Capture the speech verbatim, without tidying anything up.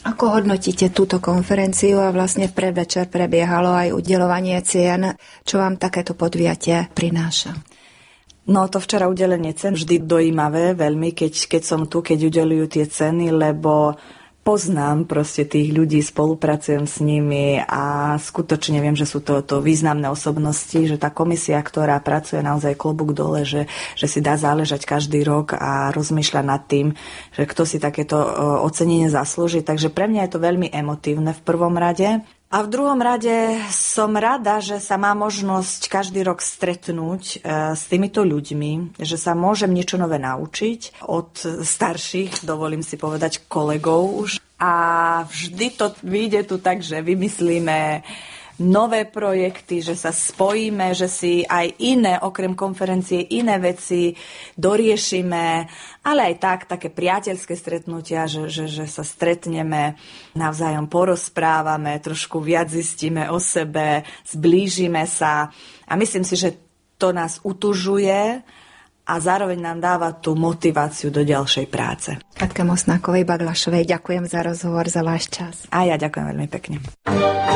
Ako hodnotíte túto konferenciu a vlastne v predvečer prebiehalo aj udeľovanie cien? Čo vám takéto podujatie prináša? No to včera udelenie cen vždy dojímavé veľmi, keď, keď som tu, keď udeľujú tie ceny, lebo poznám proste tých ľudí, spolupracujem s nimi a skutočne viem, že sú to, to významné osobnosti, že tá komisia, ktorá pracuje naozaj klobúk dole, že, že si dá záležať každý rok a rozmýšľa nad tým, že kto si takéto ocenenie zaslúži. Takže pre mňa je to veľmi emotívne v prvom rade. A v druhom rade som rada, že sa má možnosť každý rok stretnúť s týmito ľuďmi, že sa môžem niečo nové naučiť od starších, dovolím si povedať, kolegov už. A vždy to vyjde tu tak, že vymyslíme nové projekty, že sa spojíme, že si aj iné, okrem konferencie, iné veci doriešime, ale aj tak, také priateľské stretnutia, že, že, že sa stretneme, navzájom porozprávame, trošku viac zistíme o sebe, zblížime sa a myslím si, že to nás utužuje a zároveň nám dáva tú motiváciu do ďalšej práce. Katke Mosnákovej Baglašovej, ďakujem za rozhovor, za váš čas. A ja ďakujem veľmi pekne.